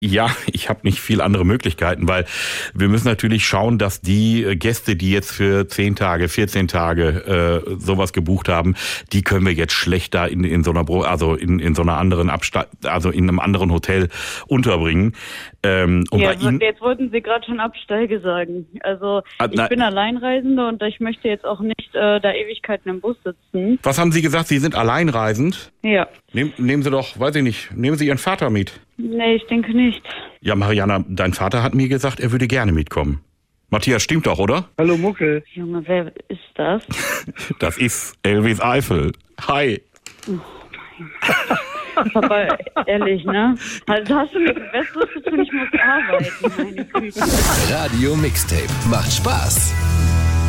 Ja, ich habe nicht viel andere Möglichkeiten, weil wir müssen natürlich schauen, dass die Gäste, die jetzt für 10 Tage, 14 Tage sowas gebucht haben, die können wir jetzt schlecht da in so einer in so einer anderen also in einem anderen Hotel unterbringen. Und ja, jetzt wollten Sie gerade schon Absteige sagen. Also ich bin Alleinreisende und ich möchte jetzt auch nicht da Ewigkeiten im Bus sitzen. Was haben Sie gesagt? Sie sind alleinreisend? Ja. Nehmen Sie doch, weiß ich nicht, nehmen Sie Ihren Vater mit. Nee, ich denke nicht. Ja, Mariana, dein Vater hat mir gesagt, er würde gerne mitkommen. Matthias, stimmt doch, oder? Hallo Mucke. Junge, wer ist das? Das ist Elvis Eifel. Hi. Oh mein Gott. Aber ehrlich, ne? Also hast du nichts Besseres zu tun, ich muss arbeiten, meine Güte. Radio Mixtape. Macht Spaß.